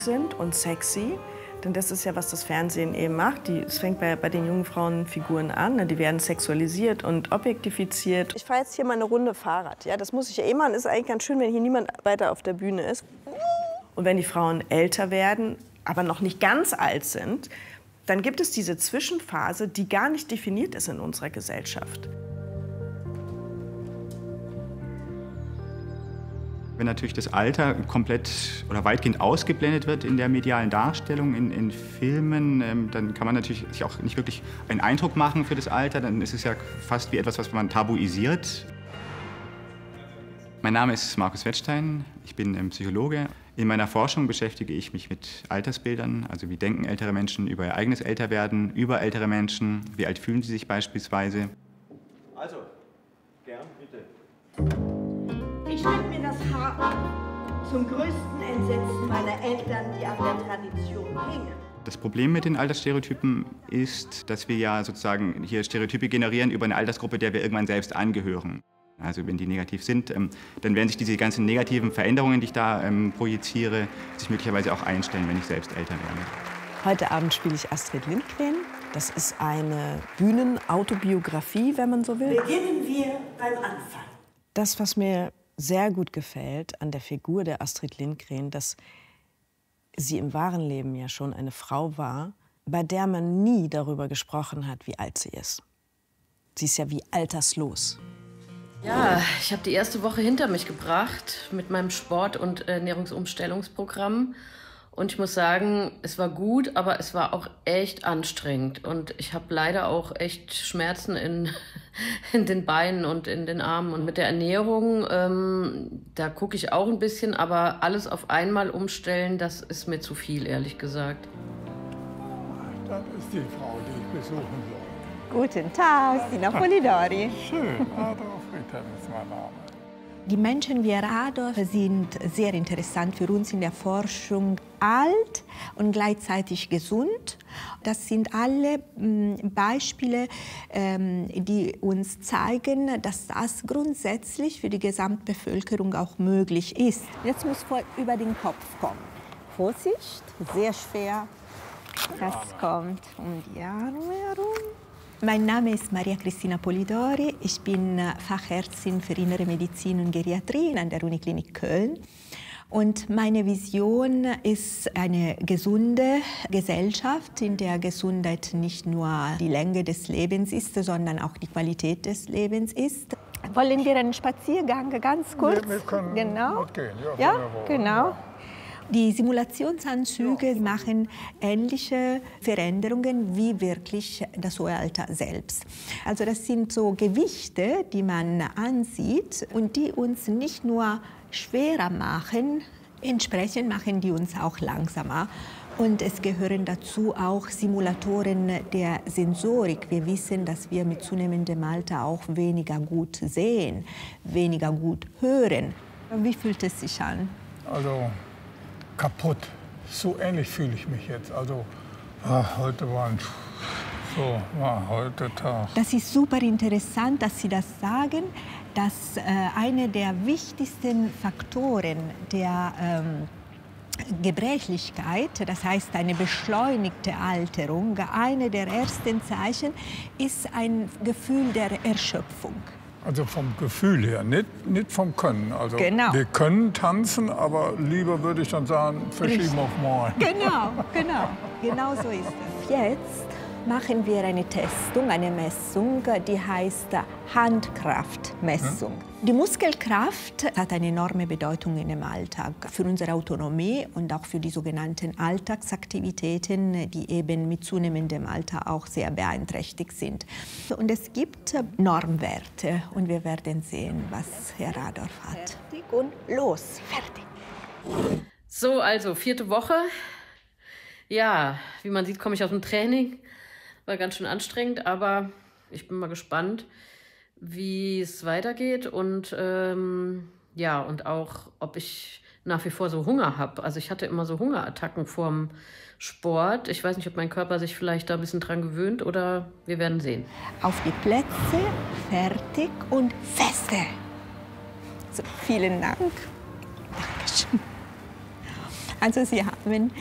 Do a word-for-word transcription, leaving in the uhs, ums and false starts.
sind und sexy. Denn das ist ja, was das Fernsehen eben macht. Es fängt bei, bei den jungen Frauenfiguren an. Ne? Die werden sexualisiert und objektifiziert. Ich fahre jetzt hier mal eine Runde Fahrrad. Ja, das muss ich ja eh machen. Ist eigentlich ganz schön, wenn hier niemand weiter auf der Bühne ist. Und wenn die Frauen älter werden, aber noch nicht ganz alt sind, dann gibt es diese Zwischenphase, die gar nicht definiert ist in unserer Gesellschaft. Wenn natürlich das Alter komplett oder weitgehend ausgeblendet wird in der medialen Darstellung, in, in Filmen, ähm, dann kann man natürlich sich auch nicht wirklich einen Eindruck machen für das Alter. Dann ist es ja fast wie etwas, was man tabuisiert. Mein Name ist Markus Wettstein, ich bin ähm, Psychologe. In meiner Forschung beschäftige ich mich mit Altersbildern, also wie denken ältere Menschen über ihr eigenes Älterwerden, über ältere Menschen, wie alt fühlen sie sich beispielsweise. Also, gern, bitte. Ich schneide mir das Haar ab, zum größten Entsetzen meiner Eltern, die an der Tradition hingen. Das Problem mit den Altersstereotypen ist, dass wir ja sozusagen hier Stereotype generieren über eine Altersgruppe, der wir irgendwann selbst angehören. Also wenn die negativ sind, ähm, dann werden sich diese ganzen negativen Veränderungen, die ich da ähm, projiziere, sich möglicherweise auch einstellen, wenn ich selbst älter werde. Heute Abend spiele ich Astrid Lindgren. Das ist eine Bühnenautobiografie, wenn man so will. Beginnen wir beim Anfang. Das, was mir sehr gut gefällt an der Figur der Astrid Lindgren, dass sie im wahren Leben ja schon eine Frau war, bei der man nie darüber gesprochen hat, wie alt sie ist. Sie ist ja wie alterslos. Ja, ich habe die erste Woche hinter mich gebracht mit meinem Sport- und Ernährungsumstellungsprogramm. Und ich muss sagen, es war gut, aber es war auch echt anstrengend. Und ich habe leider auch echt Schmerzen in, in den Beinen und in den Armen. Und mit der Ernährung, ähm, da gucke ich auch ein bisschen, aber alles auf einmal umstellen, das ist mir zu viel, ehrlich gesagt. Das ist die Frau, die ich besuchen soll. Guten Tag, Sina Polidori. Schön, Adolf Ritter ist mein Name. Die Menschen wie Adolf sind sehr interessant für uns in der Forschung. Alt und gleichzeitig gesund. Das sind alle m, Beispiele, ähm, die uns zeigen, dass das grundsätzlich für die Gesamtbevölkerung auch möglich ist. Jetzt muss vor über den Kopf kommen. Vorsicht, sehr schwer. Das kommt um die Arme herum. Mein Name ist Maria Cristina Polidori. Ich bin Fachärztin für Innere Medizin und Geriatrie an der Uniklinik Köln. Und meine Vision ist eine gesunde Gesellschaft, in der Gesundheit nicht nur die Länge des Lebens ist, sondern auch die Qualität des Lebens ist. Wollen wir einen Spaziergang ganz kurz? Wir, wir können genau. mitgehen. Ja, ja genau. Ja. Die Simulationsanzüge machen ähnliche Veränderungen wie wirklich das hohe Alter selbst. Also das sind so Gewichte, die man ansieht und die uns nicht nur schwerer machen, entsprechend machen die uns auch langsamer. Und es gehören dazu auch Simulatoren der Sensorik. Wir wissen, dass wir mit zunehmendem Alter auch weniger gut sehen, weniger gut hören. Wie fühlt es sich an? Also kaputt. So ähnlich fühle ich mich jetzt. Also ach, heute war ein so war heute Tag. Das ist super interessant, dass Sie das sagen, dass äh, einer der wichtigsten Faktoren der ähm, Gebrechlichkeit, das heißt eine beschleunigte Alterung, eine der ersten Zeichen ist ein Gefühl der Erschöpfung. Also vom Gefühl her, nicht, nicht vom Können. Also genau. Wir können tanzen, aber lieber würde ich dann sagen, verschieben auf morgen. Genau, genau. Genau so ist es. Jetzt machen wir eine Testung, eine Messung, die heißt Handkraftmessung. Hm? Die Muskelkraft hat eine enorme Bedeutung in dem Alltag für unsere Autonomie und auch für die sogenannten Alltagsaktivitäten, die eben mit zunehmendem Alter auch sehr beeinträchtigt sind. Und es gibt Normwerte und wir werden sehen, was Herr Adolf hat. Fertig und los, fertig. So, also vierte Woche. Ja, wie man sieht, komme ich aus dem Training. War ganz schön anstrengend, aber ich bin mal gespannt, wie es weitergeht und ähm, ja, und auch, ob ich nach wie vor so Hunger habe. Also ich hatte immer so Hungerattacken vorm Sport. Ich weiß nicht, ob mein Körper sich vielleicht da ein bisschen dran gewöhnt oder wir werden sehen. Auf die Plätze, fertig und feste. So, vielen Dank. Dankeschön. Also Sie haben atmen.